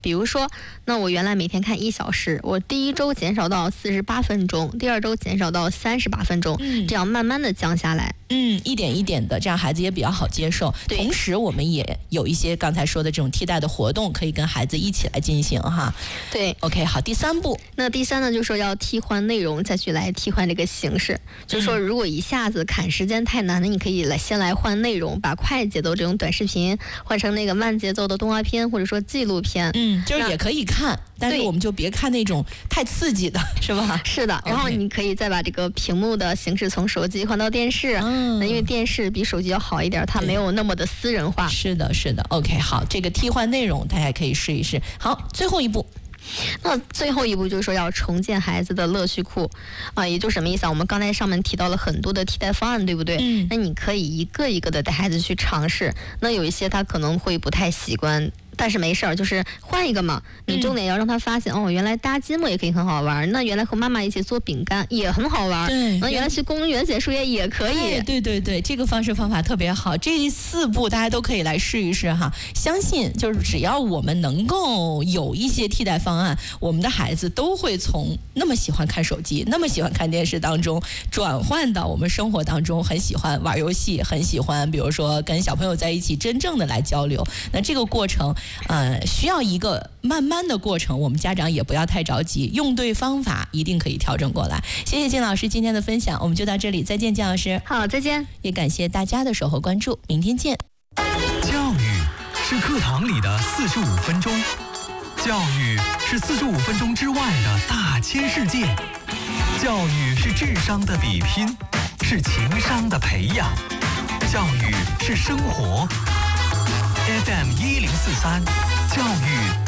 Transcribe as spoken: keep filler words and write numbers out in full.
比如说，那我原来每天看一小时，我第一周减少到四十八分钟，第二周减少到三十八分钟，嗯，这样慢慢的降下来。 嗯，一点一点的，这样孩子也比较好接受。同时，我们也有一些刚才说的这种替代的活动，可以跟孩子一起来进行哈。 对 ，OK， 好，第三步， 那第三呢，就是说要替换内容，再去来替换这个形式。就是说，如果一下子砍时间太难，那你可以来先来换内容，把快节奏这种短视频换成那个慢节奏的动画片，或者说纪录片。 嗯，就是也可以看，但是我们就别看那种太刺激的，是吧？ 是的。然后你可以再把这个屏幕的形式从手机换到电视，嗯，因为电视比手机要好一点，它没有那么的私人化。 是的，是的。OK， 好，这个替换内容大家可以试一试。好，最后一步。 那最后一步就是说要重建孩子的乐趣库啊，也就是什么意思啊？我们刚才上面提到了很多的替代方案，对不对？嗯。那你可以一个一个的带孩子去尝试。那有一些他可能会不太习惯，但是没事儿，就是换一个嘛。你重点要让他发现、嗯、哦，原来搭积木也可以很好玩，那原来和妈妈一起做饼干也很好玩， 对， 那原来去公园写树叶也可以。 对对对，这个方式方法特别好，这四步大家都可以来试一试哈。相信就是只要我们能够有一些替代方案，我们的孩子都会从那么喜欢看手机、那么喜欢看电视当中，转换到我们生活当中，很喜欢玩游戏，很喜欢比如说跟小朋友在一起真正的来交流。那这个过程呃，需要一个慢慢的过程，我们家长也不要太着急，用对方法一定可以调整过来。谢谢金老师今天的分享，我们就到这里，再见，金老师。 好，再见。 也感谢大家的守候关注，明天见。 教育是课堂里的四十五分钟，教育是四十五分钟之外的大千世界，教育是智商的比拼，是情商的培养，教育是生活。F M 一零四三，教育